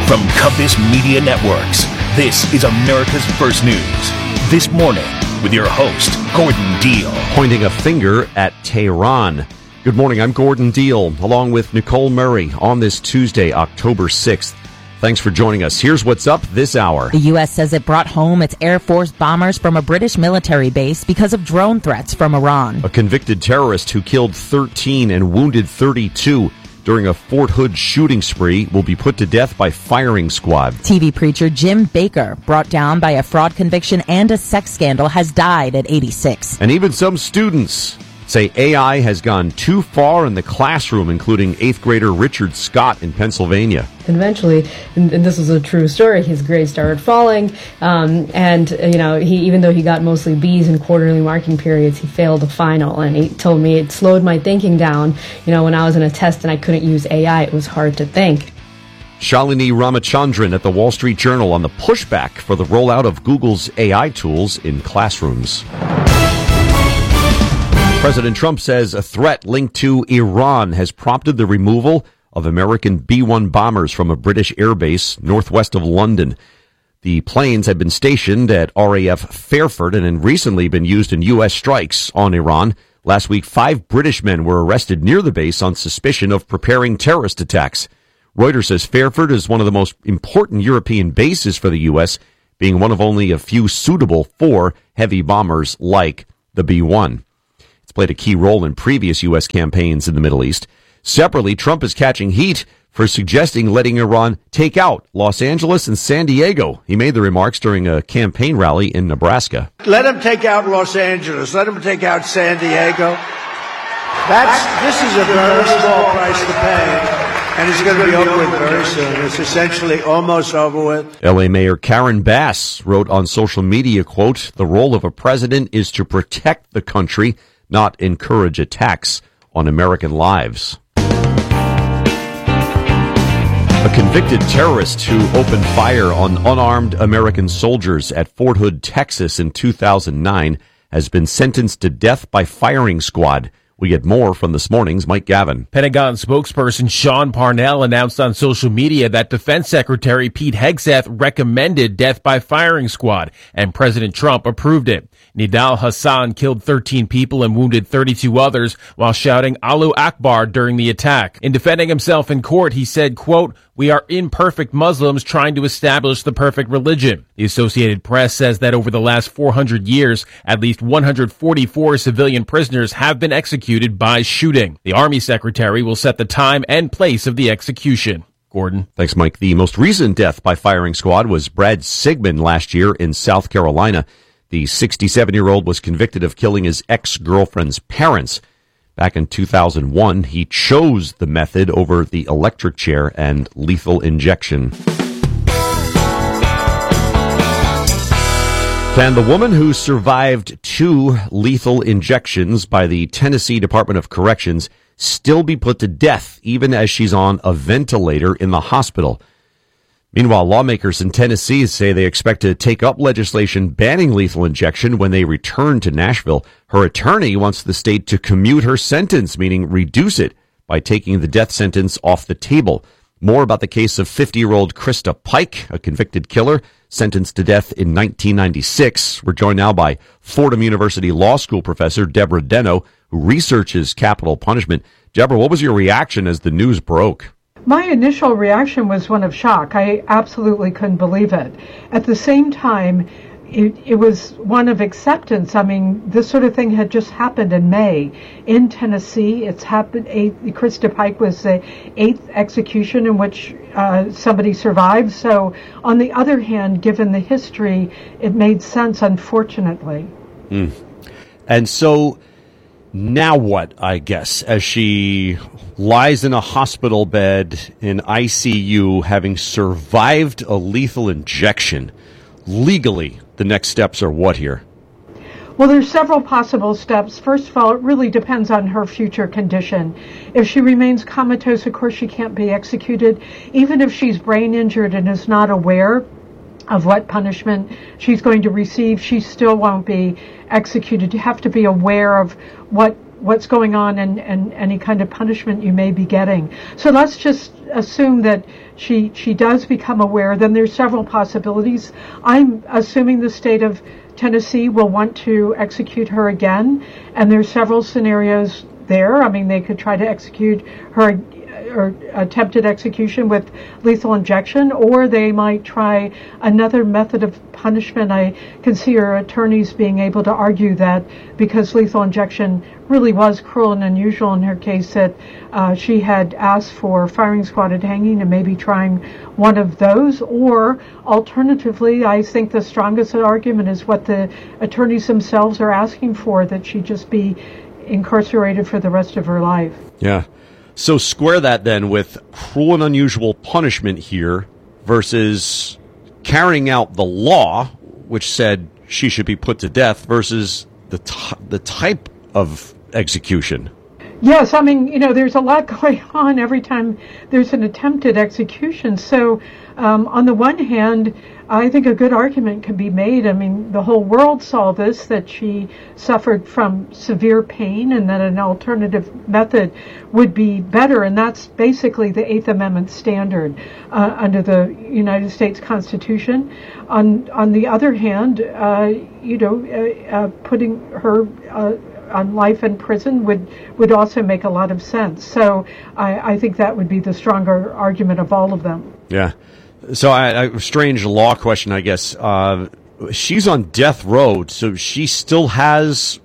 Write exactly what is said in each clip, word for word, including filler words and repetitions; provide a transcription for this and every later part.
From Compass Media Networks, this is America's First News. This morning, with your host, Gordon Deal. Pointing a finger at Tehran. Good morning, I'm Gordon Deal, along with Nicole Murray on this Tuesday, October sixth. Thanks for joining us. Here's what's up this hour. The U S says it brought home its Air Force bombers from a British military base because of drone threats from Iran. A convicted terrorist who killed thirteen and wounded thirty-two during a Fort Hood shooting spree will be put to death by firing squad. T V preacher Jim Baker, brought down by a fraud conviction and a sex scandal, has died at eighty-six. And even some students say A I has gone too far in the classroom, including eighth grader Richard Scott in Pennsylvania. And eventually, and, and this is a true story, his grades started falling, um, and you know, he even though he got mostly B's in quarterly marking periods, he failed a final. And he told me it slowed my thinking down. You know, when I was in a test and I couldn't use A I, it was hard to think. Shalini Ramachandran at the Wall Street Journal on the pushback for the rollout of Google's A I tools in classrooms. President Trump says a threat linked to Iran has prompted the removal of American B one bombers from a British airbase northwest of London. The planes had been stationed at R A F Fairford and had recently been used in U S strikes on Iran. Last week, five British men were arrested near the base on suspicion of preparing terrorist attacks. Reuters says Fairford is one of the most important European bases for the U S, being one of only a few suitable for heavy bombers like the B one. It's played a key role in previous U S campaigns in the Middle East. Separately, Trump is catching heat for suggesting letting Iran take out Los Angeles and San Diego. He made the remarks during a campaign rally in Nebraska. Let him take out Los Angeles. Let him take out San Diego. That's, this is a very small price to pay, and it's going to be over with very soon. It's essentially almost over with. L A Mayor Karen Bass wrote on social media, quote, "The role of a president is to protect the country, not encourage attacks on American lives." A convicted terrorist who opened fire on unarmed American soldiers at Fort Hood, Texas in two thousand nine has been sentenced to death by firing squad. We get more from this morning's Mike Gavin. Pentagon spokesperson Sean Parnell announced on social media that Defense Secretary Pete Hegseth recommended death by firing squad, and President Trump approved it. Nidal Hassan killed thirteen people and wounded thirty-two others while shouting Allahu Akbar during the attack. In defending himself in court, he said, quote, "We are imperfect Muslims trying to establish the perfect religion." The Associated Press says that over the last four hundred years, at least one hundred forty-four civilian prisoners have been executed by shooting. The Army Secretary will set the time and place of the execution. Gordon. Thanks, Mike. The most recent death by firing squad was Brad Sigmund last year in South Carolina. The sixty-seven-year-old was convicted of killing his ex-girlfriend's parents. Back in two thousand one, he chose the method over the electric chair and lethal injection. Can the woman who survived two lethal injections by the Tennessee Department of Corrections still be put to death, even as she's on a ventilator in the hospital? Meanwhile, lawmakers in Tennessee say they expect to take up legislation banning lethal injection when they return to Nashville. Her attorney wants the state to commute her sentence, meaning reduce it, by taking the death sentence off the table. More about the case of fifty-year-old Krista Pike, a convicted killer sentenced to death in nineteen ninety-six. We're joined now by Fordham University Law School professor Deborah Deno, who researches capital punishment. Deborah, what was your reaction as the news broke? My initial reaction was one of shock. I absolutely couldn't believe it. At the same time, it, it was one of acceptance. I mean, this sort of thing had just happened in May in Tennessee. It's happened. Eight, Krista Pike was the eighth execution in which uh, somebody survived. So, on the other hand, given the history, it made sense, unfortunately. Mm. And so, now what, I guess, as she lies in a hospital bed in I C U having survived a lethal injection? Legally, the next steps are what here? Well, there's several possible steps. First of all, it really depends on her future condition. If she remains comatose, of course, she can't be executed. Even if she's brain injured and is not aware of what punishment she's going to receive, she still won't be executed. You have to be aware of what what's going on and, and any kind of punishment you may be getting. So let's just assume that she she does become aware. Then there's several possibilities. I'm assuming the state of Tennessee will want to execute her again, and there's several scenarios there. I mean, they could try to execute her or attempted execution with lethal injection, or they might try another method of punishment. I can see her attorneys being able to argue that because lethal injection really was cruel and unusual in her case, that uh, she had asked for firing squad hanging and maybe trying one of those. Or alternatively, I think the strongest argument is what the attorneys themselves are asking for, that she just be incarcerated for the rest of her life. Yeah. So square that then with cruel and unusual punishment here versus carrying out the law, which said she should be put to death, versus the t- the type of execution. Yes, I mean, you know, there's a lot going on every time there's an attempted execution. So um, on the one hand, I think a good argument can be made. I mean, the whole world saw this, that she suffered from severe pain and that an alternative method would be better. And that's basically the Eighth Amendment standard uh, under the United States Constitution. On on the other hand, uh, you know, uh, uh, putting her uh, on life in prison would, would also make a lot of sense. So I, I think that would be the stronger argument of all of them. Yeah. So I, a strange law question, I guess. Uh, she's on death row, so she still has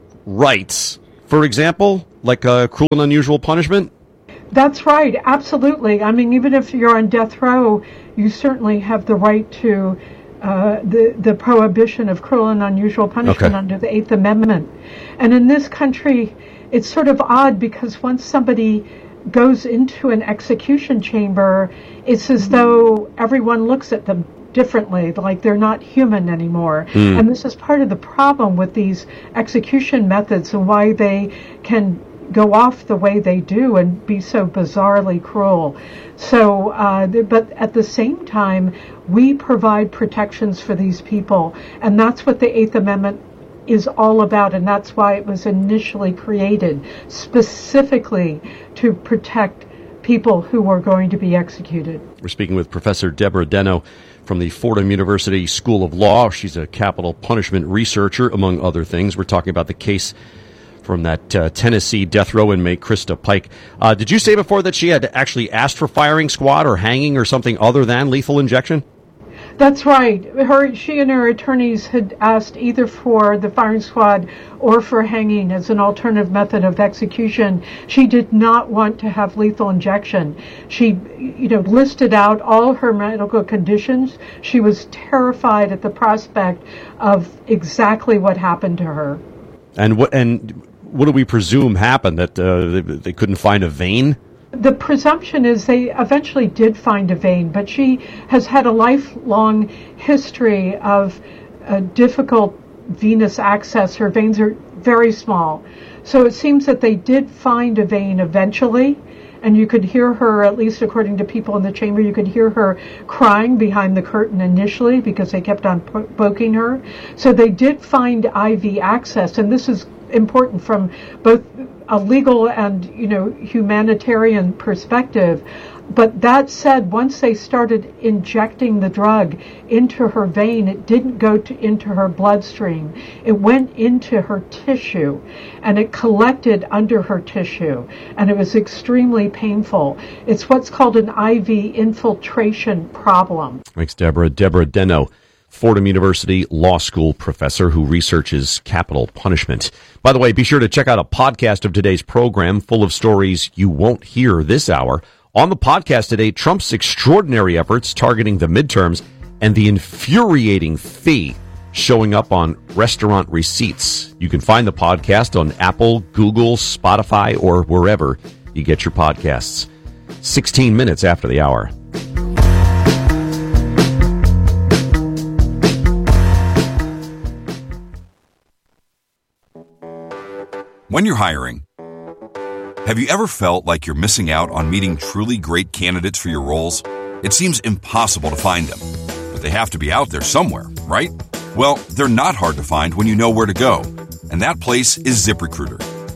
rights. For example, like a cruel and unusual punishment? That's right, absolutely. I mean, even if you're on death row, you certainly have the right to uh, the, the prohibition of cruel and unusual punishment okay. under the Eighth Amendment. And in this country, it's sort of odd because once somebody goes into an execution chamber, it's as though everyone looks at them differently, like they're not human anymore. Mm. And this is part of the problem with these execution methods and why they can go off the way they do and be so bizarrely cruel. So, uh, but at the same time, we provide protections for these people, and that's what the Eighth Amendment is all about, and that's why it was initially created, specifically to protect people who are going to be executed. We're speaking with Professor Deborah Denno from the Fordham University School of Law. She's a capital punishment researcher, among other things. We're talking about the case from that uh, Tennessee death row inmate, Krista Pike. Uh, did you say before that she had actually asked for firing squad or hanging or something other than lethal injection? That's right. Her, she and her attorneys had asked either for the firing squad or for hanging as an alternative method of execution. She did not want to have lethal injection. She, you know, listed out all her medical conditions. She was terrified at the prospect of exactly what happened to her. And what and what do we presume happened? That uh, they, they couldn't find a vein? The presumption is they eventually did find a vein, but she has had a lifelong history of uh, difficult venous access. Her veins are very small. So it seems that they did find a vein eventually, and you could hear her, at least according to people in the chamber, you could hear her crying behind the curtain initially because they kept on po- poking her. So they did find I V access, and this is important from both a legal and, you know, humanitarian perspective. But that said, once they started injecting the drug into her vein, it didn't go to, into her bloodstream. It went into her tissue, and it collected under her tissue, and it was extremely painful. It's what's called an I V infiltration problem. Thanks, Deborah. Deborah Denno, Fordham University Law School professor who researches capital punishment. By the way, be sure to check out a podcast of today's program full of stories you won't hear this hour. On the podcast today, Trump's extraordinary efforts targeting the midterms and the infuriating fee showing up on restaurant receipts. You can find the podcast on Apple, Google, Spotify, or wherever you get your podcasts. sixteen minutes after the hour. When you're hiring, have you ever felt like you're missing out on meeting truly great candidates for your roles? It seems impossible to find them, but they have to be out there somewhere, right? Well, they're not hard to find when you know where to go, and that place is ZipRecruiter.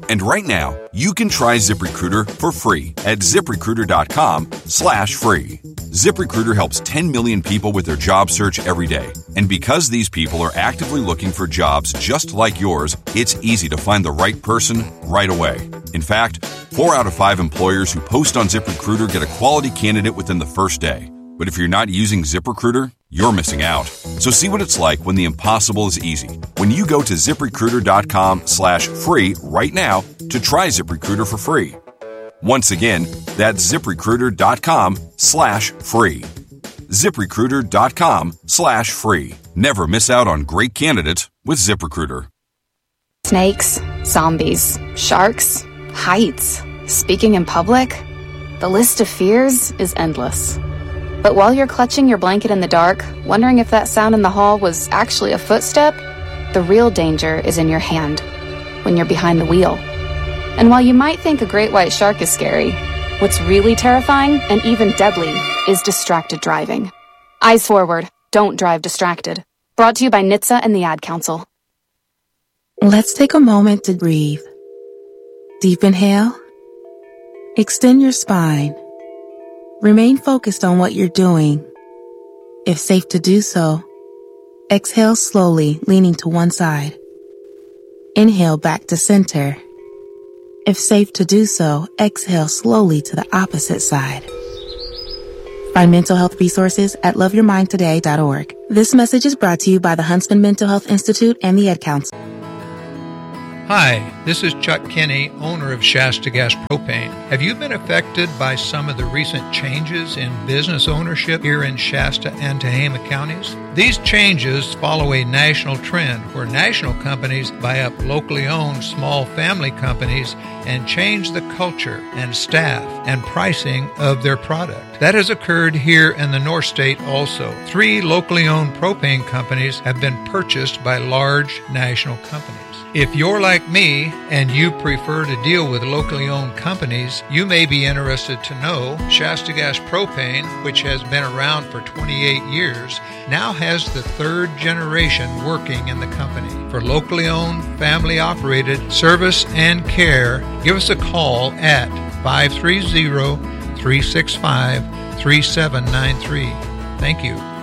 And right now, you can try ZipRecruiter for free at ZipRecruiter.com slash free. ZipRecruiter helps ten million people with their job search every day. And because these people are actively looking for jobs just like yours, it's easy to find the right person right away. In fact, four out of five employers who post on ZipRecruiter get a quality candidate within the first day. But if you're not using ZipRecruiter, you're missing out. So see what it's like when the impossible is easy. When you go to ZipRecruiter.com slash free right now to try ZipRecruiter for free. Once again, that's ZipRecruiter.com slash free. ZipRecruiter.com slash free. Never miss out on great candidates with ZipRecruiter. Snakes, zombies, sharks, heights, speaking in public. The list of fears is endless. But while you're clutching your blanket in the dark, wondering if that sound in the hall was actually a footstep, the real danger is in your hand, when you're behind the wheel. And while you might think a great white shark is scary, what's really terrifying and even deadly is distracted driving. Eyes forward, don't drive distracted. Brought to you by N H T S A and the Ad Council. Let's take a moment to breathe. Deep inhale. Extend your spine. Remain focused on what you're doing. If safe to do so, exhale slowly, leaning to one side. Inhale back to center. If safe to do so, exhale slowly to the opposite side. Find mental health resources at love your mind today dot org. This message is brought to you by the Huntsman Mental Health Institute and the Ad Council. Hi, this is Chuck Kinney, owner of Shasta Gas Propane. Have you been affected by some of the recent changes in business ownership here in Shasta and Tehama counties? These changes follow a national trend where national companies buy up locally owned small family companies and change the culture and staff and pricing of their product. That has occurred here in the North State also. Three locally owned propane companies have been purchased by large national companies. If you're like me and you prefer to deal with locally owned companies, you may be interested to know Shasta Gas Propane, which has been around for twenty-eight years, now has the third generation working in the company. For locally owned, family operated service and care, give us a call at five three zero, three six five, three seven nine three. Thank you.